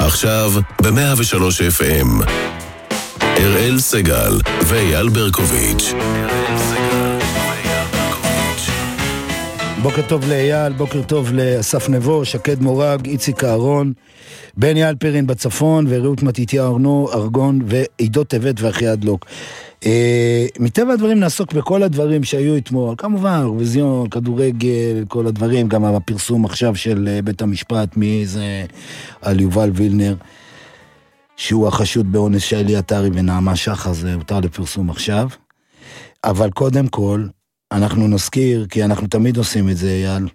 עכשיו ב-103 FM. אראל סגל ואייל ברקוביץ'. בוקר טוב לאייל, בוקר טוב לאסף נבו, שקד מורג, איציק אהרון, בן יעל פרין בצפון, ורעות מתיתיה ארגון, ועידות טבת ואחי הדלוק. מטבע הדברים נעסוק בכל הדברים שהיו אתמול, כמובן, אירוויזיון, כדורגל, כל הדברים, גם הפרסום עכשיו של בית המשפט, מי זה על יובל וילנר, שהוא החשוד באונס שלי עטרי ונעמה שחר, זה הותר לפרסום עכשיו. אבל קודם כל, אנחנו נזכיר, כי אנחנו תמיד עושים את זה, אייל,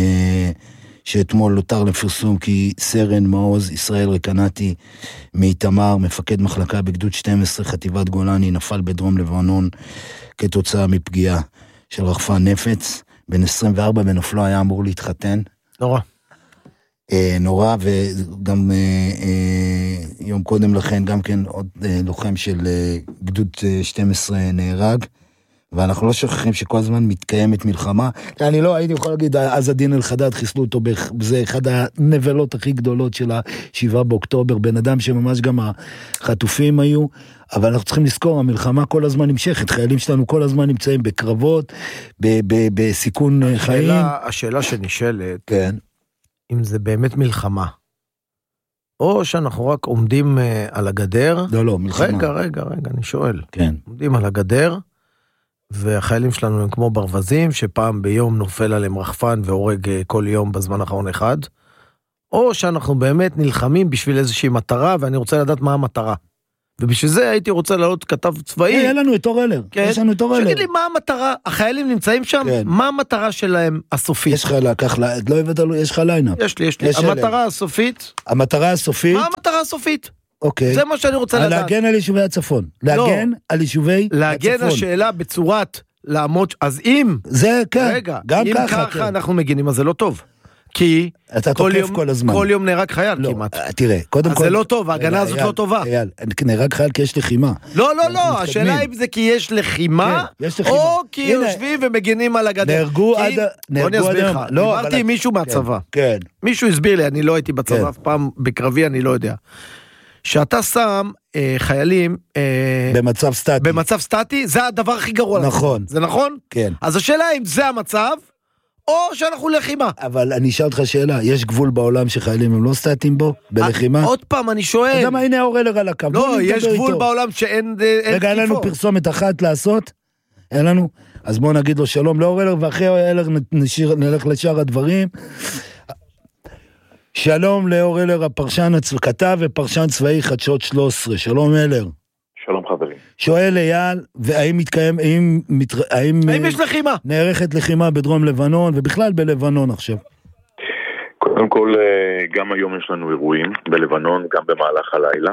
שאתמול הותר לפרסום כי סרן מעוז ישראל רקנתי מאיתמר, מפקד מחלקה בגדוד 12 חטיבת גולני, נפל בדרום לבנון כתוצאה מפגיעה של רחפן נפץ, בן 24 בנופלו היה אמור להתחתן. נורא. נורא, וגם יום קודם לכן גם כן עוד לוחם של גדוד 12 נהרג, ואנחנו לא שוכחים שכל הזמן מתקיימת מלחמה. אני לא הייתי יכול להגיד, אז הדין אל-חדד חיסלו אותו, זה אחד הנבלות הכי גדולות של ה7 באוקטובר, בן אדם שממש גם החטופים היו, אבל אנחנו צריכים לזכור, המלחמה כל הזמן נמשכת, חיילים שלנו כל הזמן נמצאים בקרבות, בסיכון חיים. השאלה שנשאלת, כן. אם זה באמת מלחמה, או שאנחנו רק עומדים על הגדר. לא, מלחמה. רגע, אני שואל. כן. עומדים על הגדר, והחיילים שלנו הם כמו ברווזים, שפעם ביום נופל עליהם רחפן והורג כל יום בזמן האחרון אחד, או שאנחנו באמת נלחמים בשביל איזושהי מטרה, ואני רוצה לדעת מה המטרה. ובשביל זה הייתי רוצה לעלות כתב צבאי. היה לנו את אור אלר. כן. יש לנו את אור אלר. שתגיד לי מה המטרה, החיילים נמצאים שם, כן. מה המטרה שלהם הסופית? יש לך לקח, לא הבאת לו, יש לך ליינאפ. יש לי. המטרה הסופית. המטרה הסופית. מה המטרה הסופית? אוקיי. זה מה שאני רוצה לדעת. להגן על יישובי הצפון. להגן על יישובי הצפון. להגן השאלה בצורת לעמוד, אז אם, זה כן, רגע, גם אם ככה, ככה אנחנו מגינים, אז זה לא טוב. כי אתה תוקף כל הזמן. כל יום נהרג חייל כמעט. תראה, קודם כל. אז זה לא טוב, ההגנה הזאת לא טובה. נהרג חייל כי יש לחימה. לא, השאלה אם זה כי יש לחימה, או כי יושבים ומגינים על הגדר. נהרגו עד... בוא אני אסביר לך, דיברתי עם מישהו מהצבא. כן. מישהו הסביר לי, אני לא הייתי בצבא אף פעם, בקרבי אני לא יודע. שאתה שם חיילים במצב סטטי, זה הדבר הכי גרוע. נכון. זה נכון? כן. אז השאלה אם זה המצב, או שאנחנו לחימה. אבל אני אשאל אותך שאלה, יש גבול בעולם שחיילים הם לא סטטיים בו, בלחימה? עוד פעם, אני שואל. אתה יודע מה, הנה אור אלר על הקו. לא, יש גבול בעולם שאין תקיפות. רגע, אין לנו פרסומת אחת לעשות? אין לנו? אז בואו נגיד לו שלום לאור אלר, ואחרי אור אלר נלך לשאר הדברים. שלום לאור אלר, הפרשן כתב ופרשן צבאי חדשות 13. שלום אלר. שלום חברים. שואל אייל, והאם מתקיים, האם יש לחימה? נערכת לחימה בדרום לבנון, ובכלל בלבנון עכשיו? קודם כל, גם היום יש לנו אירועים בלבנון, גם במהלך הלילה.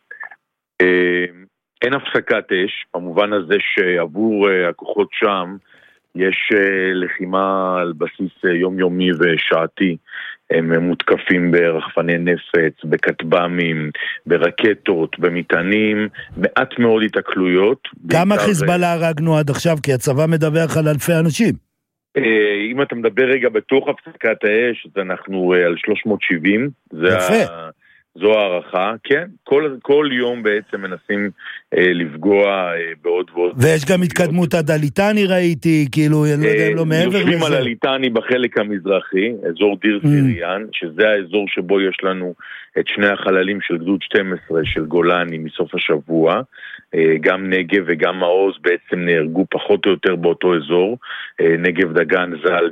אין הפסקת אש, במובן הזה שעבור הכוחות שם, יש לחימה על בסיס יומיומי ושעתי, הם מותקפים ברחפני נפץ, בכטב"מים, ברקטות, במטענים, מעט מאוד התקלויות. כמה חיזבאללה הרגנו עד עכשיו? כי הצבא מדווח על אלפי אנשים. אם אתה מדבר רגע בתוך הפסקת האש, אז אנחנו על 370. יפה. זו הערכה, כן. כל יום בעצם מנסים לפגוע בעוד ועוד. ויש גם התקדמות עד הליטני ראיתי, כאילו, אני לא יודע אם לא מעבר לזה. יושבים על הליטני בחלק המזרחי, אזור דיר סיריאן, שזה האזור שבו יש לנו את שני החללים של גדוד 12 של גולני מסוף השבוע, גם נגב וגם מעוז בעצם נהרגו פחות או יותר באותו אזור, נגב דגן ז"ל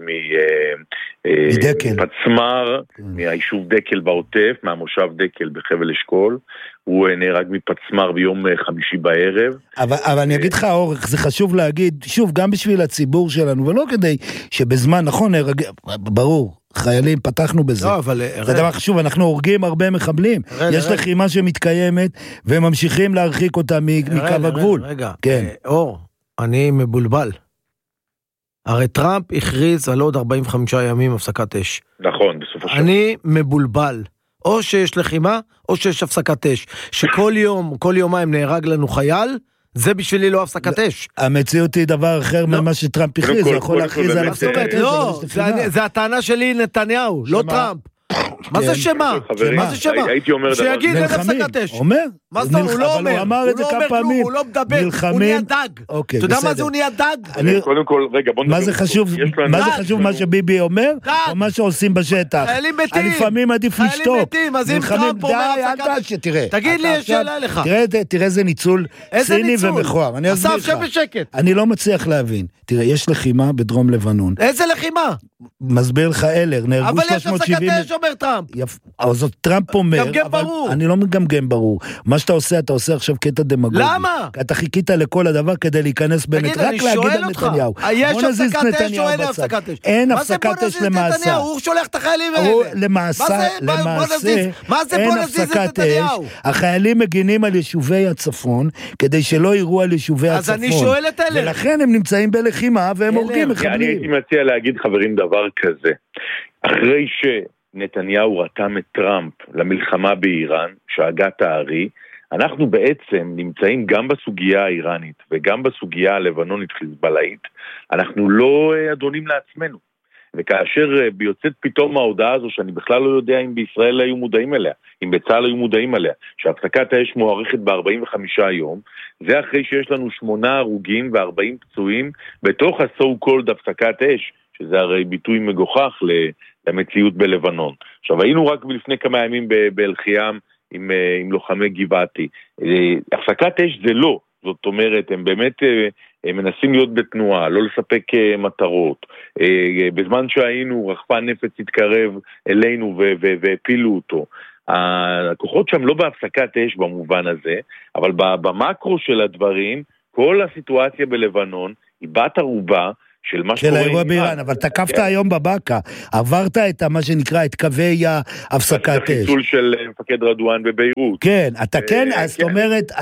מפצמר, מהיישוב דקל בעוטף, מהמושב דקל בחבל אשכול, הוא נהרג מפצמר ביום חמישי בערב. אבל אני אגיד לך אורך, זה חשוב להגיד, שוב, גם בשביל הציבור שלנו, ולא כדי שבזמן, נכון, נהרג, ברור, חיילים, פתחנו בזה. לא, אבל... זה דבר חשוב, אנחנו הורגים הרבה מחבלים. יש לחימה שמתקיימת, וממשיכים להרחיק אותה מקו הגבול. רגע, אור, אני מבולבל. הרי טראמפ הכריז על עוד 45 ימים הפסקת אש. נכון, בסוף השבוע. אני מבולבל. או שיש לחימה, או שיש הפסקת אש. שכל יום, כל יומיים נהרג לנו חייל, זה בשבילי לא הפסקת אש. המציאות היא דבר אחר ממה שטראמפ הכריז, הוא יכול להכריז על הפסקת אש. לא, זה הטענה שלי נתניהו, לא טראמפ. מה זה שמה? מה זה שמה? הייתי אומר דבר. שיגיד אין הפסקת אש. אומר? מה זאת אומרת? הוא לא אומר. הוא אמר את זה כמה פעמים. הוא לא מדבר. הוא נהיה דג. אתה יודע מה זה הוא נהיה דג? קודם כל, רגע, בוא נדבר. מה זה חשוב מה שביבי אומר? או מה שעושים בשטח? חיילים מתים. לפעמים עדיף לשתוק. חיילים מתים, אז אם טראמפ אומר הפסקת אש. תגיד לי, יש שאלה לך. תראה איזה ניצול ציני ומכוער. אני אסביר לך. אסף, שבשקט. אני לא מצליח להבין. תראה, יש לחימה בדרום לבנון. איזה לחימה? מסביר לך אלר, נהרגו 370... אבל יש הפסקת אש, אומר טראמפ. אז זאת טראמפ אומר, גמגם ברור. אני לא מגמגם ברור. מה שאתה עושה, אתה עושה עכשיו קטע דמגוגי. למה? אתה חיכית לכל הדבר כדי להיכנס בנט, רק להגיד על נתניהו. יש הפסקת אש או אין הפסקת אש? אין הפסקת אש למעשה. הוא שולח את החיילים האלה. למעשה, מה זה בוא נזיז את נתניהו? החיילים מגינים על יישובי הצפון, כדי שלא יראו על יישובי הצפון. אז אני שואל את אלר. ולכן הם נמצאים בלחימה, והם הורגים מחבלים. אני הייתי מציע להגיד חברים דבר כזה. אחרי שנתניהו רתם את טראמפ למלחמה באיראן, שהגת הארי, אנחנו בעצם נמצאים גם בסוגיה האיראנית וגם בסוגיה הלבנונית חיזבאללאית, אנחנו לא אדונים לעצמנו. וכאשר יוצאת פתאום ההודעה הזו, שאני בכלל לא יודע אם בישראל היו מודעים אליה, אם בצה"ל היו מודעים אליה, שהפסקת האש מוארכת ב-45 יום, זה אחרי שיש לנו 8 הרוגים ו40 פצועים בתוך ה-so called הפסקת אש, שזה הרי ביטוי מגוחך למציאות בלבנון. עכשיו, היינו רק לפני כמה ימים באל-חיאם עם לוחמי גבעתי. הפסקת אש זה לא, זאת אומרת, הם באמת מנסים להיות בתנועה, לא לספק מטרות. בזמן שהיינו, רחפן נפץ התקרב אלינו והפילו אותו. הכוחות שם לא בהפסקת אש במובן הזה, אבל במקרו של הדברים, כל הסיטואציה בלבנון היא בת ערובה של מה שקורה האירוע באיראן, אבל תקפת היום בבקה, עברת את מה שנקרא, את קווי ההפסקת אש. החיסול של מפקד רדואן בביירות. כן, אתה כן, אז זאת אומרת,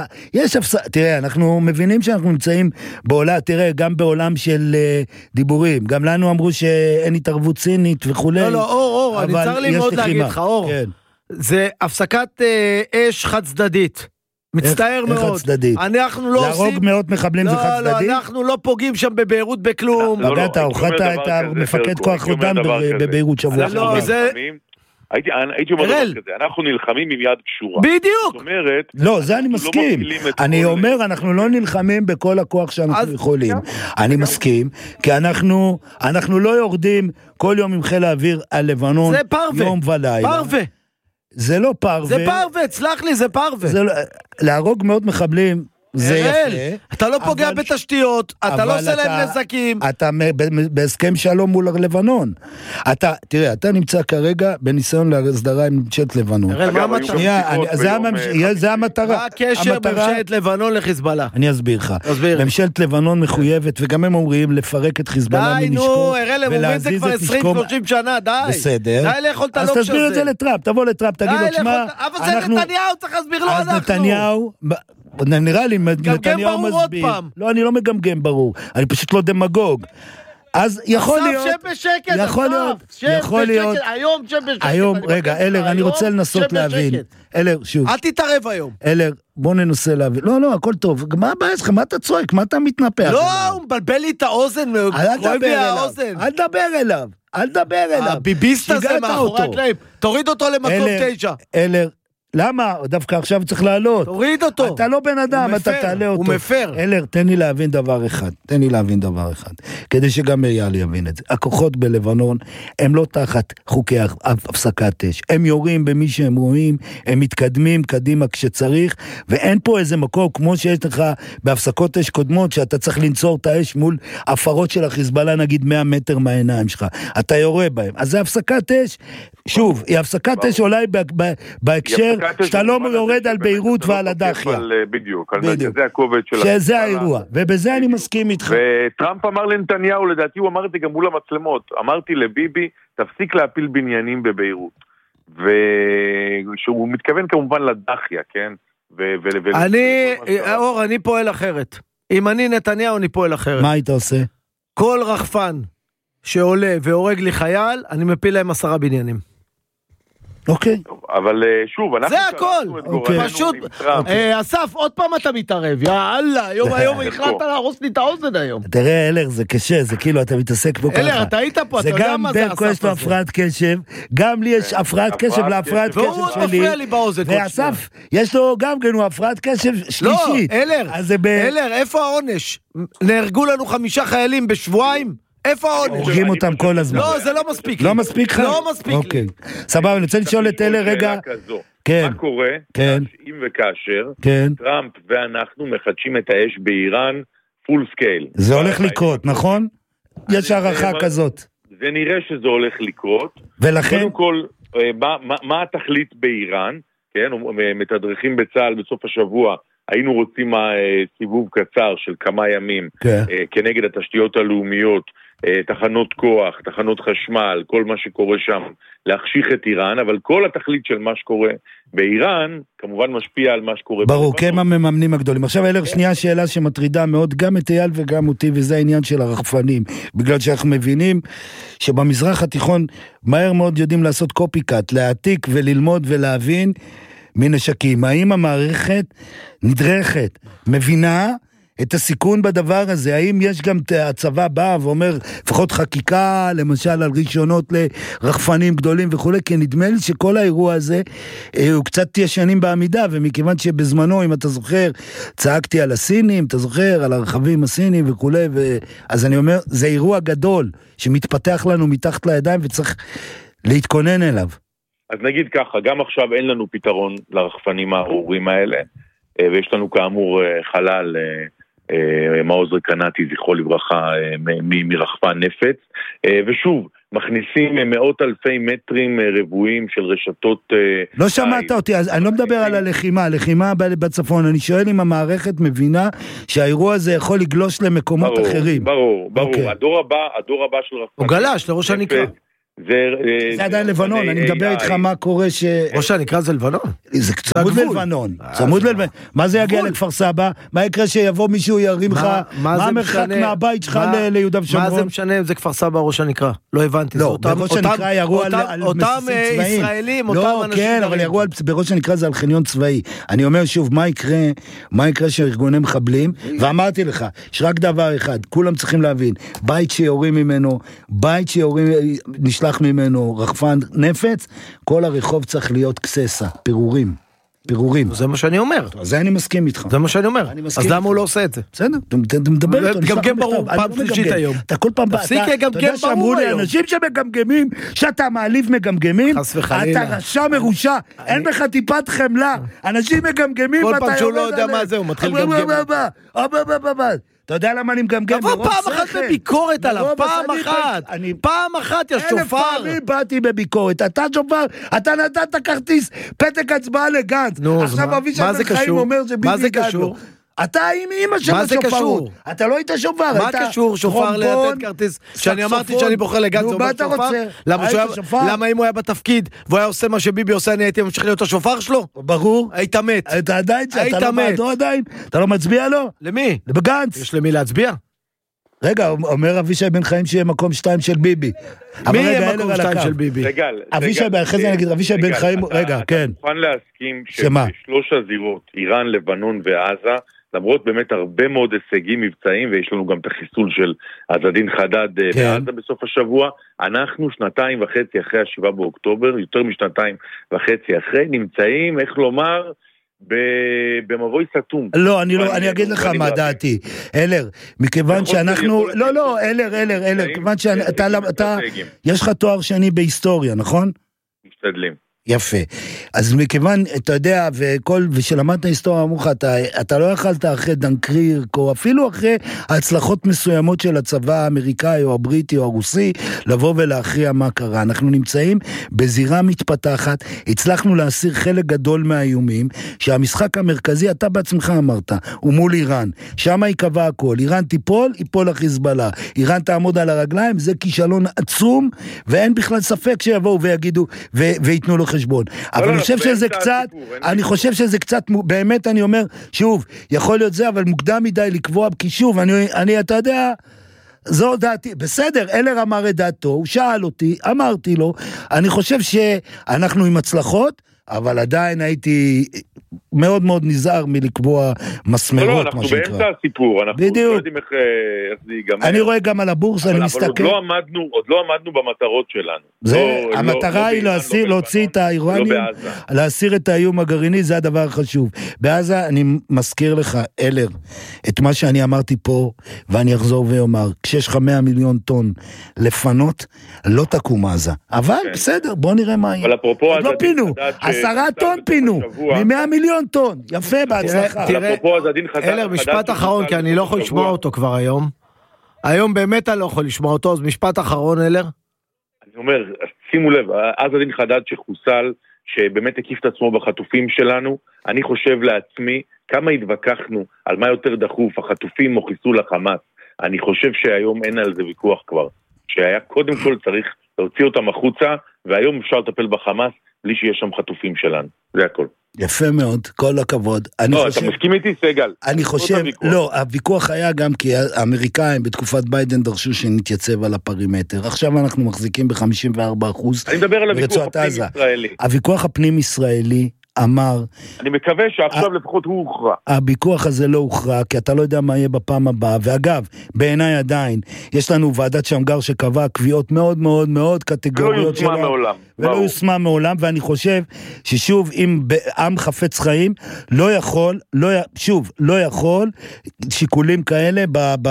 תראה, אנחנו מבינים שאנחנו נמצאים בעולם, תראה, גם בעולם של דיבורים, גם לנו אמרו שאין התערבות סינית וכו'. לא, אור, אני צריך לי מאוד להגיד לך, אור. זה הפסקת אש חד צדדית. מצטער מאוד. אנחנו לא עושים... להרוג מאות מחבלים זה חד צדדי? לא, אנחנו לא פוגעים שם בביירות בכלום. פגעת, הוכחת את המפקד כוח רודן בביירות שבוע. לא, זה... הייתי אומר דבר כזה, אנחנו נלחמים עם יד קשורה. בדיוק. זאת אומרת... לא, זה אני מסכים. אני אומר, אנחנו לא נלחמים בכל הכוח שאנחנו יכולים. אני מסכים, כי אנחנו לא יורדים כל יום עם חיל האוויר על לבנון, יום ולילה. פרווה. זה לא פרווה. זה פרווה, צלח לי, זה פרווה. להרוג מאות מחבלים, זה יפה. אתה לא פוגע בתשתיות, אתה לא עושה להם נזקים. אתה בהסכם שלום מול לבנון. תראה, אתה נמצא כרגע בניסיון להסדרה עם ממשלת לבנון. מה המטרה? זה המטרה. מה הקשר בממשלת לבנון לחיזבאללה? אני אסביר לך. ממשלת לבנון מחויבת, וגם הם אומרים לפרק את חיזבאללה מנשקו. די, הם אומרים זה כבר 20-30 שנה, די. בסדר. די לאכול את הלוקש הזה. אז תסביר את זה לטראמפ, תבוא לטראמפ, תגיד לו, תשמע, אבל זה נתניהו, צריך להסביר לו אנחנו. נראה לי, נתניהו מסביר. לא, אני לא מגמגם ברור. אני פשוט לא דמגוג. אז יכול להיות... שב בשקט, יכול להיות... היום שב בשקט. היום, רגע, אלר, אני רוצה לנסות להבין. אלר, שוב. אל תתערב היום. אלר, בוא ננסה להבין. לא, הכל טוב. מה הבעיה שלך? מה אתה צועק? מה אתה מתנפח? לא, הוא מבלבל לי את האוזן. אל תדבר אליו. הביביסט הזה מאחורי הקלעים. תוריד אותו למקום 9. אלר, למה? דווקא עכשיו צריך לעלות. תוריד אותו. אתה לא בן אדם, אתה תעלה אותו. הוא מפר. אלר, תן לי להבין דבר אחד. כדי שגם אייל יבין את זה. הכוחות בלבנון הם לא תחת חוקי הפסקת אש. הם יורים במי שהם רואים, הם מתקדמים קדימה כשצריך, ואין פה איזה מקום כמו שיש לך בהפסקות אש קודמות, שאתה צריך לנצור את האש מול הפרות של החיזבאללה, נגיד 100 מטר מהעיניים שלך. אתה יורה בהם. אז זה הפסקת אש, שוב, היא הפסקת אש אולי בהקשר שאתה לא יורד על ביירות ועל הדחיה. בדיוק, זה הכובד של... שזה האירוע, ובזה אני מסכים איתך. וטראמפ אמר לנתניהו, לדעתי הוא אמר את זה גם מול המצלמות, אמרתי לביבי, תפסיק להפיל בניינים בביירות. ושהוא מתכוון כמובן לדחיה, כן? אני פועל אחרת. אם אני נתניהו, אני פועל אחרת. מה היית עושה? כל רחפן שעולה והורג לי חייל, אני מפיל להם 10 בניינים. אוקיי. אבל שוב, אנחנו... זה הכל. פשוט, אסף, עוד פעם אתה מתערב, יאללה, היום החלטת להרוס לי את האוזן היום. תראה, אלר, זה קשה, זה כאילו, אתה מתעסק פה ככה. אלר, אתה היית פה, אתה יודע מה זה אסף הזה. זה גם ברקו יש לו הפרעת קשב, גם לי יש הפרעת קשב להפרעת קשב שלי. והוא עוד מפריע לי באוזן. ואסף, יש לו גם כן, הוא הפרעת קשב שלישית. לא, אלר, איפה העונש? נהרגו לנו 5 חיילים בשבועיים? איפה העונש? הורגים אותם כל הזמן. לא, זה לא מספיק לי. לא מספיק לך? לא מספיק לי. סבבה, אני רוצה לשאול את אלה רגע. מה קורה אם וכאשר טראמפ ואנחנו מחדשים את האש באיראן פול סקייל? זה הולך לקרות, נכון? יש הערכה כזאת. זה נראה שזה הולך לקרות. ולכן? קודם כל, מה התכלית באיראן? כן, מתדרכים בצה"ל בסוף השבוע. היינו רוצים סיבוב קצר של כמה ימים כנגד התשתיות הלאומיות, תחנות כוח, תחנות חשמל, כל מה שקורה שם, להחשיך את איראן, אבל כל התכלית של מה שקורה באיראן, כמובן משפיע על מה שקורה. ברור, כי הם המממנים הגדולים. עכשיו, אלר, שנייה שאלה שמטרידה מאוד, גם את אייל וגם אותי, וזה העניין של הרחפנים, בגלל שאנחנו מבינים שבמזרח התיכון מהר מאוד יודעים לעשות קופי-קאט, להעתיק וללמוד ולהבין מנשקים. האם המערכת נדרכת, מבינה את הסיכון בדבר הזה? האם יש גם הצבא בא ואומר, לפחות חקיקה, למשל על רישיונות לרחפנים גדולים וכו', כי נדמה לי שכל האירוע הזה הוא קצת ישנים בעמידה, ומכיוון שבזמנו, אם אתה זוכר, צעקתי על הסינים, אתה זוכר, על הרכבים הסינים וכו', אז אני אומר, זה אירוע גדול שמתפתח לנו מתחת לידיים וצריך להתכונן אליו. אז נגיד ככה, גם עכשיו אין לנו פתרון לרחפנים הארורים האלה, ויש לנו כאמור חלל, מעוז רקנתי, זכרו לברכה, מרחפן נפץ, ושוב, מכניסים מאות אלפי מטרים רבועים של רשתות... לא שמעת אותי, אז אני לא מדבר על הלחימה בצפון, אני שואל אם המערכת מבינה שהאירוע הזה יכול לגלוש למקומות אחרים. ברור. הדור הבא של רחפנים... הוא גלש לראש הנקרא. זה עדיין לבנון, אני מדבר איתך מה קורה ש... ראש הנקרא זה לבנון? זה צמוד ללבנון, צמוד ללבנון. מה זה יגיע לכפר סבא? מה יקרה שיבוא מישהו ירים לך? מה המרחק מהבית שלך ליהודה ושומרון? מה זה משנה אם זה כפר סבא ראש הנקרא? לא הבנתי. לא, בראש הנקרא ירו על אותם ישראלים, אותם אנשים... לא, כן, אבל ירו בראש הנקרא זה על חניון צבאי. אני אומר שוב, מה יקרה שארגוני מחבלים? ואמרתי לך, יש רק דבר אחד, כולם צריכים להבין, בית שיורים ממנו, בית שיורים נשלח ממנו רחפן נפץ, כל הרחוב צריך להיות קססה, פירורים. זה מה שאני אומר. זה אני מסכים איתך. זה מה שאני אומר. אז למה הוא לא עושה את זה? בסדר, אתה מדבר איתו. גמגם ברור, פעם שלישית היום. אתה כל פעם... תפסיק לגמגם ברור היום. אנשים שמגמגמים, שאתה מעליב מגמגמים, אתה רשע מרושע, אין בך טיפת חמלה. אנשים מגמגמים, כל פעם שהוא לא יודע מה זה, הוא מתחיל לגמגם. אתה יודע למה אני מגמגם? תבוא פעם אחת בביקורת עליו, פעם אחת יש שופר. 1000 פעמים באתי בביקורת, אתה שופר, אתה נתת כרטיס פתק הצבעה לגנץ, עכשיו אבישי בן חיים אומר שביבי גדו. אתה עם אמא של השופרות, אתה לא היית שופר. מה קשור שופר לתת כרטיס? שאני אמרתי שאני בוחר לגנץ, זה אומר שופר? למה אם הוא היה בתפקיד והוא היה עושה מה שביבי עושה, אני הייתי ממשיך להיות השופר שלו? ברור. היית מת. אתה עדיין, אתה לא בעדו עדיין? אתה לא מצביע לו? למי? לבגנץ. יש למי להצביע? רגע, אומר אבישי בן חיים שיהיה מקום 2 של ביבי. מי יהיה מקום 2 של ביבי? אבישי, אחרי זה נגיד, אבישי בן חיים, רגע, כן. אתה מוכן להסכים ששלוש הזירות, איראן, לבנון ועזה, למרות באמת הרבה מאוד הישגים מבצעיים, ויש לנו גם את החיסול של עז-א-דין חדד בעזה בסוף השבוע, אנחנו 2.5 אחרי 7 באוקטובר, יותר מ2.5 אחרי, נמצאים, איך לומר, במבוי סתום. לא, אני אגיד לך מה דעתי. אלר, מכיוון שאנחנו... לא, אלר, מכיוון שאתה... יש לך תואר שני בהיסטוריה, נכון? משתדלים. יפה. אז מכיוון, אתה יודע, ושלמדת היסטוריה אמרו לך, אתה לא יכלת אחרי דנקרירק, או אפילו אחרי ההצלחות מסוימות של הצבא האמריקאי, או הבריטי, או הרוסי, לבוא ולהכריע מה קרה. אנחנו נמצאים בזירה מתפתחת, הצלחנו להסיר חלק גדול מהאיומים, שהמשחק המרכזי, אתה בעצמך אמרת, הוא מול איראן. שם יקבע הכל. איראן ייפול החיזבאללה. איראן תעמוד על הרגליים, זה כישלון עצום, ואין בכלל ספק שיבואו ויגידו, ויתנו לו חשבון. אבל אני חושב שזה קצת, באמת אני אומר, שוב, יכול להיות זה, אבל מוקדם מדי לקבוע, כי שוב, אתה יודע, זו דעתי, בסדר, אלר אמר את דעתו, הוא שאל אותי, אמרתי לו, אני חושב שאנחנו עם הצלחות, אבל עדיין הייתי מאוד מאוד נזהר מלקבוע מסמרות, מה שנקרא. אנחנו באמצע הסיפור, אנחנו לא יודעים איך זה ייגמר. אני רואה גם על הבורסה, אני מסתכל. אבל עוד לא עמדנו במטרות שלנו. המטרה היא להוציא את האיראנים, להסיר את האיום הגרעיני, זה הדבר החשוב. בעזה אני מזכיר לך, אלר, את מה שאני אמרתי פה, ואני אחזור ואומר, כשיש לך 100 מיליון טון לפנות, לא תקום עזה. אבל בסדר, בוא נראה מה יהיה. לא פינו, 10 טון פינו, מ100 מיליון טון, יפה, בהצלחה. תראה, אלר, משפט אחרון, כי אני לא יכול לשמוע אותו כבר היום. היום באמת אני לא יכול לשמוע אותו, אז משפט אחרון, אלר. אני אומר, שימו לב, אז הדין חדד שחוסל, שבאמת הקיף את עצמו בחטופים שלנו, אני חושב לעצמי, כמה התווכחנו על מה יותר דחוף, החטופים או חיסול החמאס. אני חושב שהיום אין על זה ויכוח כבר. שהיה קודם כל צריך להוציא אותם החוצה, והיום אפשר לטפל בחמאס, בלי שיש שם חטופים שלנו. זה הכל. יפה מאוד, כל הכבוד. לא, אתה מסכים איתי, סגל? אני חושב, לא, הוויכוח היה גם כי האמריקאים בתקופת ביידן דרשו שנתייצב על הפרימטר. עכשיו אנחנו מחזיקים ב-54%. אני מדבר על הוויכוח הפנים-ישראלי. הוויכוח הפנים-ישראלי אמר... אני מקווה שעכשיו לפחות הוא הוכרע. הוויכוח הזה לא הוכרע, כי אתה לא יודע מה יהיה בפעם הבאה. ואגב, בעיניי עדיין, יש לנו ועדת שמגר שקבעה קביעות מאוד מאוד מאוד קטגוריות שלו. ולא יושמה מעולם. ולא יושמה מעולם, ואני חושב ששוב, אם בעם חפץ חיים, לא יכול שיקולים כאלה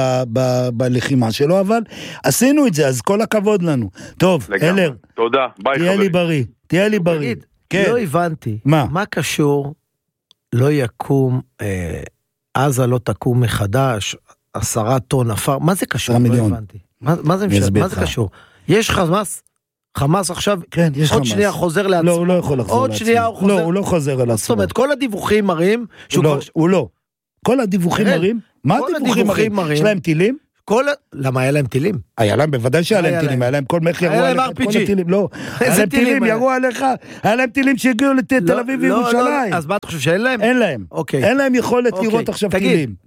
בלחימה שלו, אבל עשינו את זה, אז כל הכבוד לנו. טוב, אלר. תודה, ביי חברים. תהיה לי בריא. לא הבנתי, מה קשור לא יקום, עזה לא תקום מחדש, 10 טון עפר, מה זה קשור? לא הבנתי. מה זה קשור? יש חמאס עכשיו, עוד שנייה חוזר לעצמו. לא, הוא לא יכול לחזור לעצמו. לא, הוא לא חוזר על עצמו. זאת אומרת, כל הדיווחים מראים, הוא לא. כל הדיווחים מראים? מה הדיווחים מראים? יש להם טילים? למה היה להם טילים? היה להם, בוודאי שהיה להם טילים, היה להם כל מחיר, היה להם RPG. לא, היה להם טילים, ירו עליך, היה להם טילים שהגיעו לתל אביב וירושלים. אז מה אתה חושב שאין להם? אין להם, אין להם יכולת לראות עכשיו טילים. תגיד,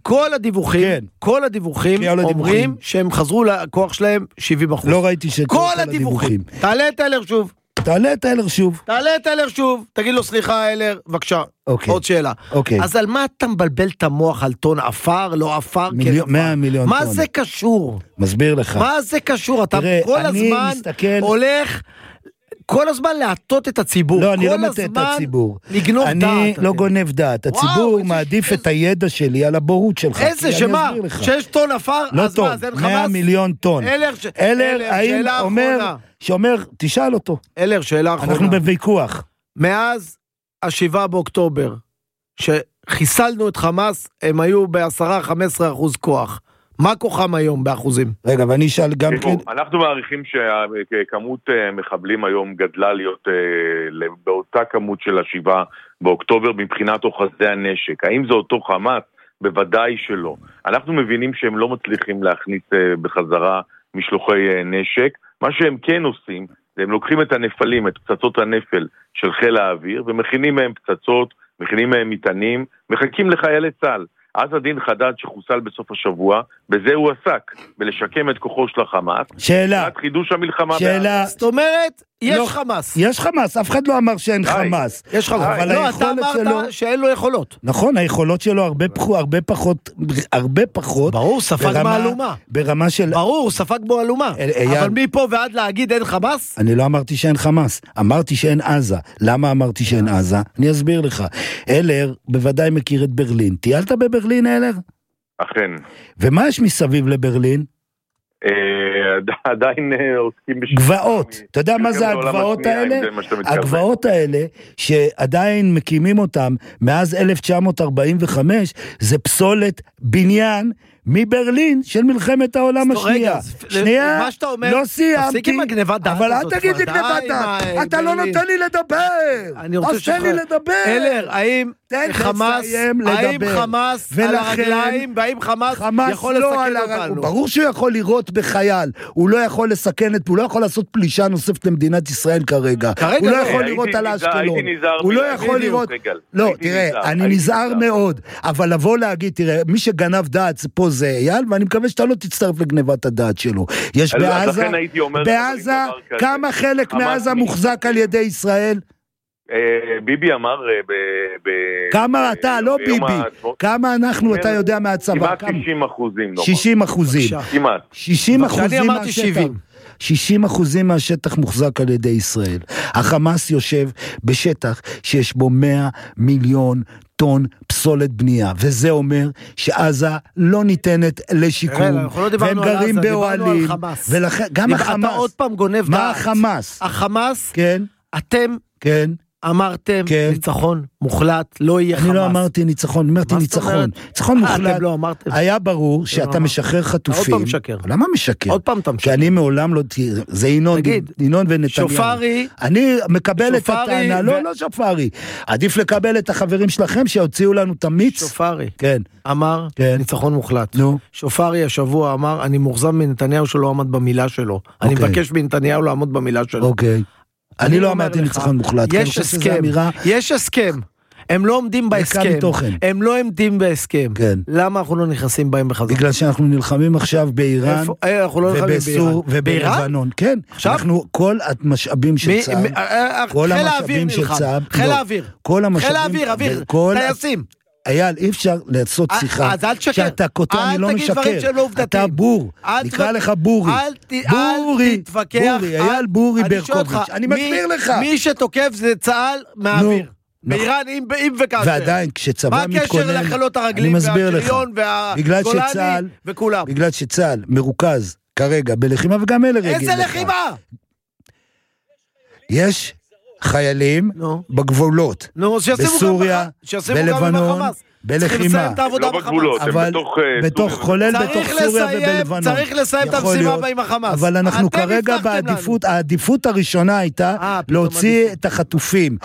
כל הדיווחים אומרים שהם חזרו לכוח שלהם 70%. לא ראיתי שכל הדיווחים. תעלה את אלר שוב. תגיד לו סליחה אלר, בבקשה. עוד שאלה. אז על מה אתה מבלבל את המוח, על טון עפר, לא עפר? 100 מיליון טון. מה זה קשור? מסביר לך. מה זה קשור? אתה כל הזמן הולך... כל הזמן להטות את הציבור. לא, אני לא מטה את הציבור. לגנוב דעת. אני לא גונב דעת. הציבור מעדיף את הידע שלי על הבורות שלך. איזה, שמה? 6 טון עפר? לא טוב, 100 מיליון טון. אלר, האם שאומר, תשאל אותו. אלר, שאלה אחרונה. אנחנו בוויכוח. מאז 7 באוקטובר, שחיסלנו את חמאס, הם היו ב10-15% כוח. מה כוחם היום באחוזים? רגע, ואני אשאל גם כן... אנחנו מעריכים שכמות מחבלים היום גדלה להיות באותה כמות של 7 באוקטובר מבחינת אוחזי הנשק. האם זה אותו חמאס? בוודאי שלא. אנחנו מבינים שהם לא מצליחים להכניס בחזרה משלוחי נשק. מה שהם כן עושים, הם לוקחים את הנפלים, את פצצות הנפל של חיל האוויר, ומכינים מהם פצצות, מכינים מהם מטענים, מחכים לחיילי צה"ל. אז הדין חדד שחוסל בסוף השבוע, בזה הוא עסק, בלשקם את כוחו של החמאס. שאלה. עד חידוש המלחמה. שאלה. זאת אומרת, יש חמאס. יש חמאס, אף אחד לא אמר שאין חמאס. יש חמאס. לא, אתה אמרת שאין לו יכולות. נכון, היכולות שלו הרבה פחות. ברור, ספג מהלומה. ברמה של... ברור, ספג מהלומה. אבל מפה ועד להגיד אין חמאס? אני לא אמרתי שאין חמאס, אמרתי שאין עזה. למה אמרתי שאין עזה? אני אסביר לך. אלר בוודאי מכיר את ברלין. טיילת בברלין, אלר? אכן. ומה יש מסביב לברלין? עדיין עוסקים גבעות, אתה יודע מה זה הגבעות האלה? הגבעות האלה שעדיין מקימים אותם מאז 1945 זה פסולת בניין מברלין של מלחמת העולם השנייה. מה שאתה אומר, לא סיימתי, אבל אל תגיד לי גנבת דעת, אתה לא נותן לי לדבר, אז תן לי לדבר. אלר, האם חמאס על הרגליים, והאם חמאס יכול לסכן אותנו? ברור שהוא יכול לירות בחייל, הוא לא יכול לסכן, הוא לא יכול לעשות פלישה נוספת למדינת ישראל כרגע, הוא לא יכול לירות על האשקלון, הוא לא יכול לירות, לא, תראה, אני נזהר מאוד, אבל לבוא להגיד, תראה, מי שגנב דעת פה זה, אייל, ואני מקווה שאתה לא תצטרף לגנבת הדעת שלו. יש בעזה, כמה חלק מעזה מוחזק על ידי ישראל? ביבי אמר כמה אתה, לא ביבי, כמה אנחנו, אתה יודע מהצבא, כמעט 60% מהשטח מוחזק על ידי ישראל. החמאס יושב בשטח שיש בו 100 מיליון טון פסולת בנייה, וזה אומר שעזה לא ניתנת לשיקום, והם גרים באוהלים, גם החמאס, אתה עוד פעם גונב דעת. מה החמאס? החמאס, כן, אתם, כן, אמרתם ניצחון מוחלט, לא יהיה חמאס. אני לא אמרתי ניצחון, אמרתי ניצחון. ניצחון מוחלט. אתם לא אמרתם. היה ברור שאתה משחרר חטופים. עוד פעם משקר. למה משקר? עוד פעם אתה משקר. כי אני מעולם לא... זה ינון ונתניהו. שופרי. אני מקבל את הטענה. לא שופרי. עדיף לקבל את החברים שלכם שיוציאו לנו את המיץ. שופרי. כן. אמר ניצחון מוחלט. נו. שופרי השבוע אמר, אני מורזם מנתניהו שלא עמד במילה שלו. אני מבקש מנתניהו לעמוד במילה שלו. אוקיי. אני לא אמרתי ניצחון מוחלט. יש הסכם. הם לא עומדים בהסכם. הם לא עומדים בהסכם. למה אנחנו לא נכנסים בהם בחזרה? בגלל שאנחנו נלחמים עכשיו באיראן ובלבנון. כן. אנחנו כל המשאבים של צה"ל. כל המשאבים של צה"ל. חיל האוויר. חיל האוויר. טייסים. אייל, אי אפשר לעשות שיחה שאתה קוטע, אני לא משקר, אתה בור, נקרא לך בורי, אייל בורי ברקוביץ', אני מסביר לך. מי שתוקף זה צה"ל מהאוויר, באיראן אם וכאשר. ועדיין כשצבא מתכונן, מה הקשר לחלות הרגלים והשריון והגולני וכולם? בגלל שצה"ל מרוכז כרגע בלחימה, וגם אלה רגיל. איזה לחימה? יש חיילים בגבולות, בסוריה, בלבנון, בלחימה, לא בגבולות, כולל בתוך סוריה ובלבנון. צריך לסיים את המשימה בה עם החמאס. אבל אנחנו כרגע בעדיפות, העדיפות הראשונה הייתה להוציא את החטופים.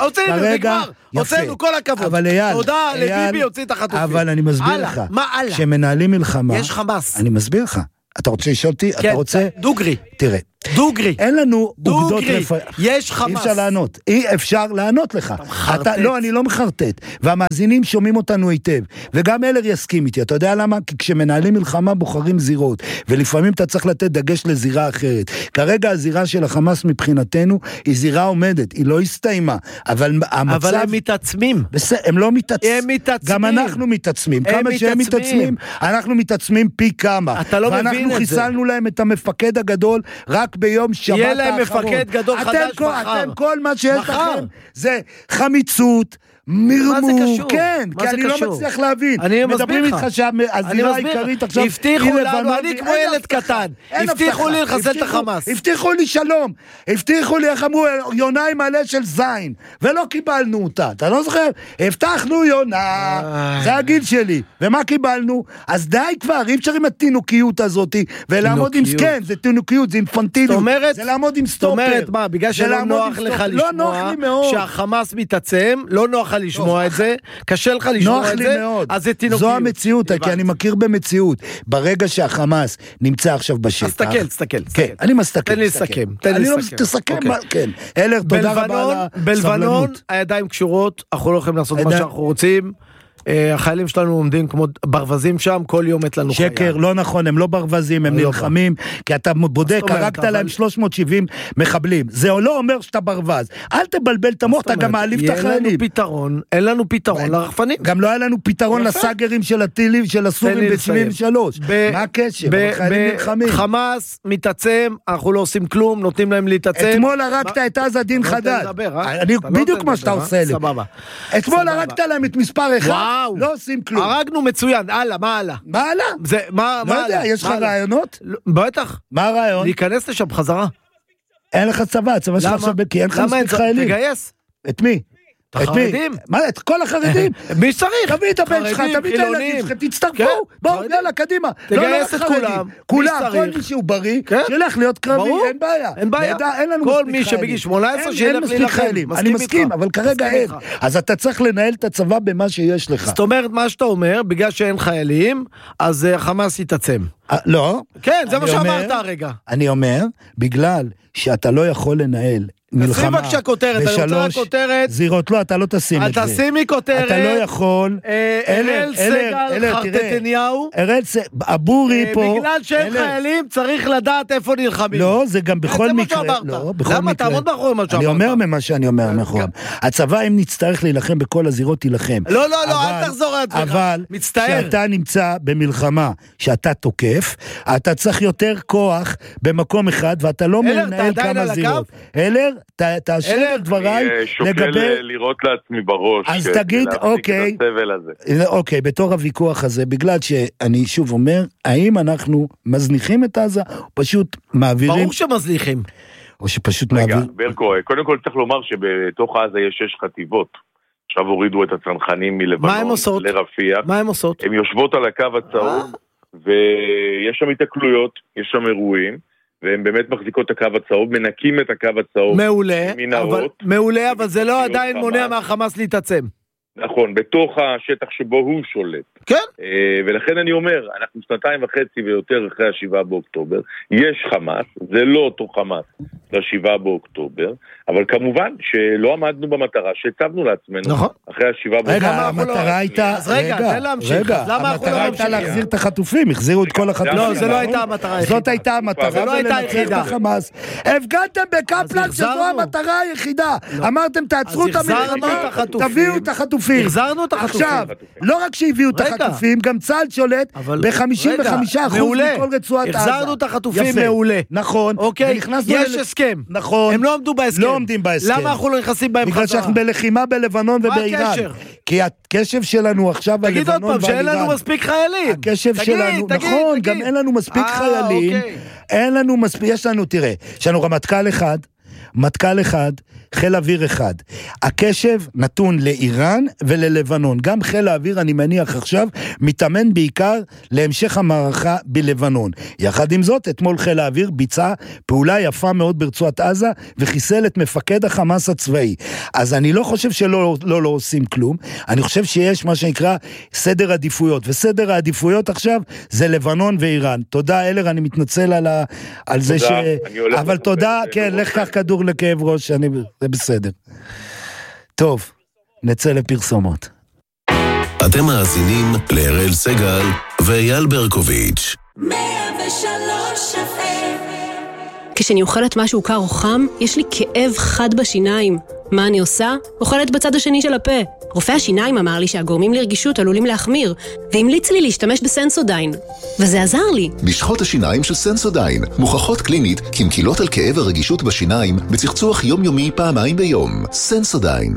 הוצאנו, כל הכבוד. תודה לביבי, הוציא את החטופים. אבל אני מסביר לך, שמנהלים מלחמה, יש חמאס. אני מסביר לך. אתה רוצה לשאול אותי? אתה רוצה? דוגרי. תראה. דוגרי. אין לנו אוגדות יש חמאס. אי אפשר לענות. אי אפשר לענות לך. לא, אני לא מחרטט. והמאזינים שומעים אותנו היטב. וגם אלר יסכים איתי. אתה יודע למה? כי כשמנהלים מלחמה בוחרים זירות. ולפעמים אתה צריך לתת דגש לזירה אחרת. כרגע הזירה של החמאס מבחינתנו היא זירה עומדת. היא לא הסתיימה. אבל המצב... אבל הם מתעצמים. הם לא מתעצמים. הם מתעצמים. גם אנחנו מתעצמים. כמה שהם מתעצמים, אנחנו מתעצמים פי כמה. אתה לא מבין את זה. ואנחנו חיסלנו להם את המפקד הגדול רק ביום שבת האחרון. יהיה להם מפקד גדול חדש מחר. אתם כל מה שיש לכם זה חמיצות, מרמור, כן, כי אני לא מצליח להבין. מדברים איתך שהזירה העיקרית עכשיו הבטיחו לנו, אני כמו ילד קטן, הבטיחו לי לחסל את החמאס. הבטיחו לי שלום, הבטיחו לי, איך אמרו, יונה עם מלא של זין, ולא קיבלנו אותה, אתה לא זוכר? הבטחנו יונה, זה הגיל שלי, ומה קיבלנו? אז די כבר, אי אפשר עם התינוקיות הזאת, ולעמוד עם סכן, זה תינוקיות, זה אינפנטיליות, זה לעמוד עם סטופר. זאת אומרת מה, בגלל שלא נוח לך לשמוע שהחמאס מתעצם, לא נוח לשמוע את זה, קשה לך לשמוע את זה, אז זה תינוקיות. זו המציאות, כי אני מכיר במציאות. ברגע שהחמאס נמצא עכשיו בשטח. אז תסתכל. כן, אני מסתכל. תן לי לסכם. תסכם, כן. אלר, תודה רבה על הסבלנות. בלבנון, הידיים קשורות, אנחנו לא יכולים לעשות מה שאנחנו רוצים. החיילים שלנו עומדים כמו ברווזים שם, כל יום מת לנו חייל. שקר, לא נכון, הם לא ברווזים, הם נלחמים, כי אתה בודק, הרגת להם 370 מחבלים. זה לא אומר שאתה ברווז. אל תבלבל את המוח, אתה גם מעליב את החיילים. אין לנו פתרון לרחפנים. גם לא היה לנו פתרון לסגרים של הטילים, של הסורים ב-73. מה הקשר? החיילים נלחמים. חמאס מתעצם, אנחנו לא עושים כלום, נותנים להם להתעצם. אתמול הרגת את עזה דין חדד. בדיוק מה שאתה עושה לי. אתמול הרגת להם את מספר 1. לא עושים כלום. הרגנו מצוין, הלאה, מה הלאה? מה הלאה? לא יודע, יש לך רעיונות? בטח. מה הרעיון? להיכנס לשם בחזרה. אין לך צבא, הצבא שלך עכשיו, כי אין לך מספיק חיילים. תגייס. את מי? את החרדים? מה, את כל החרדים? מי צריך? תביא את הבן שלך, תביא את הילדים שלך, תצטרפו, בואו, יאללה, קדימה. תגייס את כולם. כולם, כל מי שהוא בריא, שילך להיות קרבי, אין בעיה. אין בעיה. כל מי שבגיל 18 שילך להילחם. אני מסכים, אבל כרגע אין. אז אתה צריך לנהל את הצבא במה שיש לך. זאת אומרת, מה שאתה אומר, בגלל שאין חיילים, אז החמאס יתעצם. לא. כן, זה מה שאמרת הרגע. אני אומר, בגלל שאתה לא יכול לנהל מלחמה. תשים בבקשה כותרת, אני רוצה כותרת. זירות, לא, אתה לא תשים את זה. תשימי כותרת. אתה לא יכול. אראל סגל חרטטניהו. הבורי פה. בגלל שהם חיילים צריך לדעת איפה נלחמים. לא, זה גם בכל מקרה. למה? תעמוד מאחורי מה שאמרת. אני אומר ממה שאני אומר, נכון. הצבא, אם נצטרך להילחם בכל הזירות, תילחם. לא, אל תחזור על עצמך. אבל כשאתה נמצא במלחמה, שאתה תוקף, אתה צריך יותר כוח במקום אחד, ואתה לא מנהל כמה זירות. אלר, תאשר את דבריי שוקל לראות לעצמי בראש. אז תגיד, אוקיי, בתור הוויכוח הזה, בגלל שאני שוב אומר, האם אנחנו מזניחים את עזה, או פשוט מעבירים... ברור שמזניחים. או שפשוט מעביר... רגע, ברקו, קודם כל צריך לומר שבתוך עזה יש 6 חטיבות. עכשיו הורידו את הצנחנים מלבנון לרפיח. מה הם עושות? הן יושבות על הקו הצהוב, ויש שם התקלויות, יש שם אירועים, והן באמת מחזיקות את הקו הצהוב, מנקים את הקו הצהוב. מעולה, אבל זה לא עדיין מונע מהחמאס להתעצם. נכון, בתוך השטח שבו הוא שולט. כן. ולכן אני אומר, אנחנו 2.5 ויותר אחרי 7 באוקטובר, יש חמאס, זה לא אותו חמאס ל7 באוקטובר, אבל כמובן שלא עמדנו במטרה שהצבנו לעצמנו. נכון. אחרי 7 באוקטובר. רגע, המטרה הייתה... אז רגע, תן להמשיך. המטרה הייתה להחזיר את החטופים, החזירו את כל החטופים. לא, זה לא הייתה המטרה היחידה. זאת הייתה המטרה. זה לא הייתה היחידה. הפגנתם בקפלן שזו המטרה היחידה. אמרתם, תעצרו את המלחמה, תביאו את החטופים. החזרנו את החטופים. עכשיו, לא רק שהביאו את החטופים, גם צה"ל שולט ב-55% מכל רצועת עזה. החזרנו את החטופים מעולה. נכון. אוקיי, יש הסכם. נכון. הם לא עמדו בהסכם. לא עומדים בהסכם. למה אנחנו לא נכנסים בהם חזרה? בגלל שאנחנו בלחימה בלבנון ובאיראן. מה הקשר? כי הקשב שלנו עכשיו בלבנון והאיראן. תגיד עוד פעם, שאין לנו מספיק חיילים. הקשב שלנו, נכון, גם אין לנו מספיק חיילים. אין לנו מספיק, יש לנו, תראה, יש לנו מטכ"ל אחד, חיל אוויר אחד. הקשב נתון לאיראן וללבנון. גם חיל האוויר, אני מניח עכשיו, מתאמן בעיקר להמשך המערכה בלבנון. יחד עם זאת, אתמול חיל האוויר ביצע פעולה יפה מאוד ברצועת עזה, וחיסל את מפקד החמאס הצבאי. אז אני לא חושב שלא עושים כלום. אני חושב שיש מה שנקרא סדר עדיפויות, וסדר העדיפויות עכשיו זה לבנון ואיראן. תודה, אלר, אני מתנצל על זה אבל תודה, כן, לך כך כדור לכאב ראש, זה בסדר. טוב, נצא לפרסומות. אתם מאזינים לאראל סגל ואייל ברקוביץ'. 103 כשאני אוכלת משהו קר או חם, יש לי כאב חד בשיניים. מה אני עושה? אוכלת בצד השני של הפה. רופא השיניים אמר לי שהגורמים לרגישות עלולים להחמיר, והמליץ לי להשתמש בסנסודיין. וזה עזר לי. משחות השיניים של סנסודיין מוכחות קלינית כמקילות על כאב הרגישות בשיניים בצחצוח יומיומי פעמיים ביום. סנסודיין.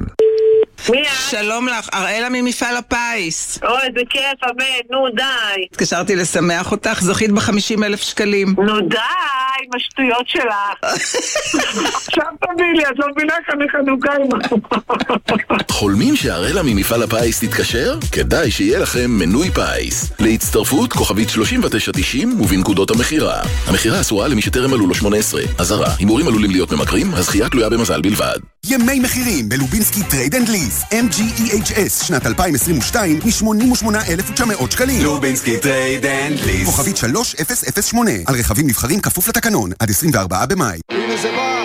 שלום לך, אראלה ממפעל הפיס. אוי, זה כיף, הבן, נו די. התקשרתי לשמח אותך, זוכית ב50,000 שקלים. נו די, עם השטויות שלך. עכשיו תביא לי, את לא מבינה כאן חנוכה עם... חולמים שאראלה ממפעל הפיס תתקשר? כדאי שיהיה לכם מנוי פיס. להצטרפות כוכבית 3990 ובנקודות המחירה. המחירה אסורה למי שטרם מלאו לו 18. אזהרה, הימורים עלולים להיות ממכרים, הזכייה תלויה במזל בלבד. ימי מחירים בלובינסקי טרייד אנד ליז MGEHS שנת 2022 מ-88,900 שקלים. לובינסקי טרייד אנד ליז כוכבית 3008 על רכבים נבחרים כפוף לתקנון עד 24 במאי. הנה זה בא!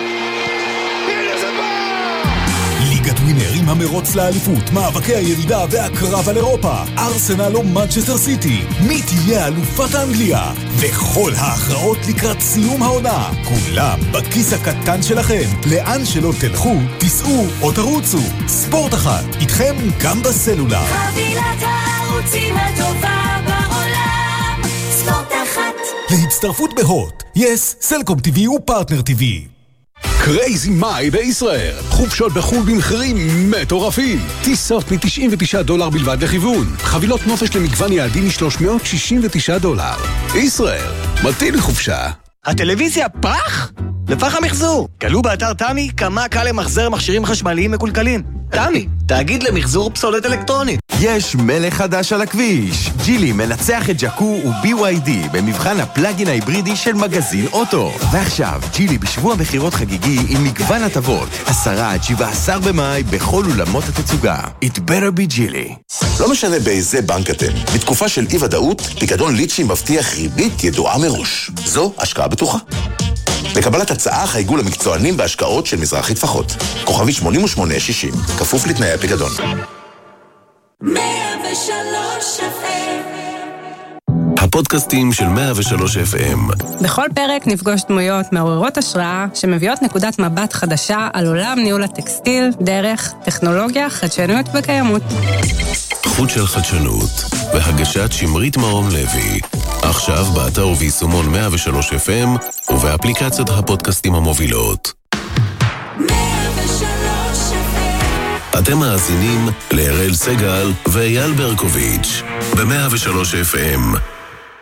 ליגת ווינרים, המרוץ לאליפות, מאבקי הירידה והקרב על אירופה, ארסנל או מנצ'סטר סיטי, מי תהיה אלופת אנגליה, וכל ההכרעות לקראת סיום העונה, כולם בכיס הקטן שלכם. לאן שלא תלכו, תיסעו או תרוצו, ספורט אחת, איתכם גם בסלולר. חבילת הערוצים הטובה בעולם, ספורט אחת. להצטרפות בהוט, יס, סלקום TV ופרטנר TV. קרייזי מאי בישראל, חופשות בחול במחירים מטורפים, טיסות $99 בלבד לכיוון, חבילות נופש למגוון יעדים $369. ישראל, מתאים לחופשה. הטלוויזיה פח? לפח המחזור. גלו באתר תמי כמה קל למחזר מכשירים חשמליים מקולקלים. תמי, תאגיד למחזור פסולת אלקטרונית. יש מלך חדש על הכביש. ג'ילי מנצח את ג'קו ו-BYD במבחן הפלאגין ההיברידי של מגזין אוטו. ועכשיו, ג'ילי בשבוע מחירות חגיגי עם מגוון הטבות. 10 עד 17 במאי בכל אולמות התצוגה. It better be ג'ילי. לא משנה באיזה בנק אתם. בתקופה של אי-ודאות, פיקדון ליצ'י מבטיח ריבית ידועה מראש. זו השקעה בטוחה. לקבלת הצעה חייגו למקצוענים בהשקעות של מזרחי טפחות. כוכבי 8860, כפוף לתנאי הפיקדון. 103 FM. הפודקאסטים של 103 FM. בכל פרק נפגוש דמויות מעוררות השראה שמביאות נקודת מבט חדשה על עולם ניהול הטקסטיל, דרך, טכנולוגיה, חדשנות וקיימות. חוט של חדשנות, והגשת שמרית מרום לוי. עכשיו באתר וביישומון 103 FM ובאפליקציות הפודקאסטים המובילות. 103 FM. אתם מאזינים להראל סגל ואייל ברקוביץ' ב-103 FM.